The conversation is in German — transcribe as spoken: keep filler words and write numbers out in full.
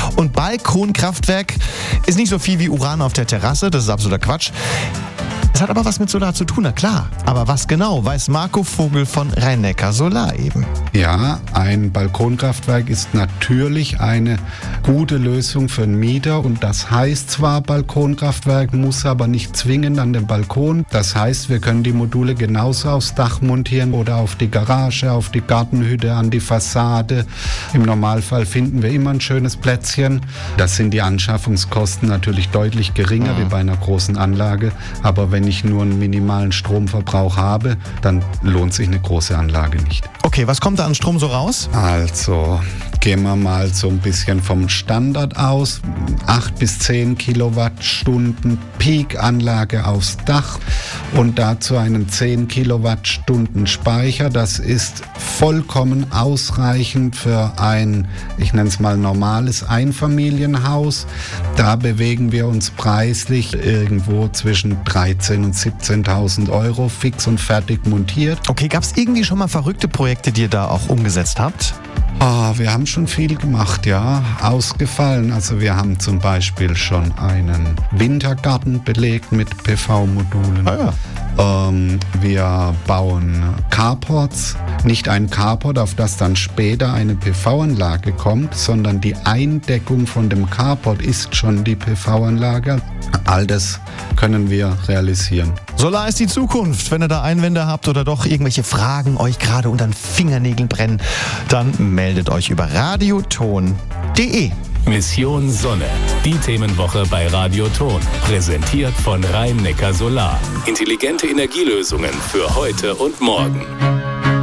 Und Balkonkraftwerk ist nicht so viel wie Uran auf der Terrasse, das ist absoluter Quatsch. Es hat aber was mit Solar zu tun, na klar. Aber was genau, weiß Marco Vogel von Rhein-Neckar Solar eben. Ja, ein Balkonkraftwerk ist natürlich eine gute Lösung für einen Mieter. Und das heißt zwar Balkonkraftwerk, muss aber nicht zwingend an den Balkon. Das heißt, wir können die Module genauso aufs Dach montieren oder auf die Garage, auf die Gartenhütte, an die Fassade. Im Normalfall finden wir immer ein schönes Plätzchen. Das sind die Anschaffungskosten natürlich deutlich geringer wie bei einer großen Anlage. Aber wenn ich nur einen minimalen Stromverbrauch habe, dann lohnt sich eine große Anlage nicht. Okay, was kommt da an Strom so raus? Also, gehen wir mal so ein bisschen vom Standard aus. acht bis zehn Kilowattstunden Peak-Anlage aufs Dach und dazu einen zehn Kilowattstunden Speicher. Das ist vollkommen ausreichend für ein, ich nenne es mal normales Einfamilienhaus. Da bewegen wir uns preislich irgendwo zwischen dreizehntausend und siebzehntausend Euro fix und fertig montiert. Okay, gab es irgendwie schon mal verrückte Projekte, die ihr da auch umgesetzt habt? Ah, wir haben schon viel gemacht, ja, ausgefallen. Also wir haben zum Beispiel schon einen Wintergarten belegt mit P V-Modulen. Ah, ja. Ähm, wir bauen Carports, nicht ein Carport, auf das dann später eine P V-Anlage kommt, sondern die Eindeckung von dem Carport ist schon die P V-Anlage. All das können wir realisieren. Solar ist die Zukunft. Wenn ihr da Einwände habt oder doch irgendwelche Fragen euch gerade unter den Fingernägeln brennen, dann meldet euch über radioton punkt de. Mission Sonne, die Themenwoche bei Radioton. Präsentiert von Rhein-Neckar Solar. Intelligente Energielösungen für heute und morgen.